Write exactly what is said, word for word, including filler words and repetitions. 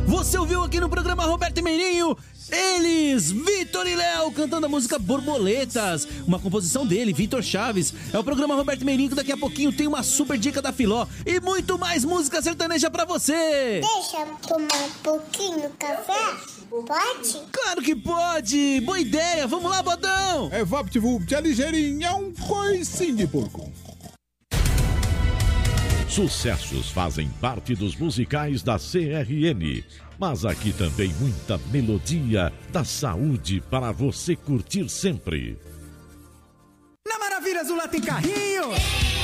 Você ouviu aqui no programa Roberto e Meirinho, eles, Vitor e Léo, cantando a música Borboletas, uma composição dele, Vitor Chaves. É o programa Roberto e Meirinho, que daqui a pouquinho tem uma super dica da Filó e muito mais música sertaneja pra você. Deixa eu tomar um pouquinho de café? Pode? Claro que pode! Boa ideia! Vamos lá, Bodão! É VaptVupt, é ligeirinho, é um coicinho de porco. Sucessos fazem parte dos musicais da C R N, mas aqui também muita melodia da saúde para você curtir sempre. Na Maravilhas do Lá tem carrinho!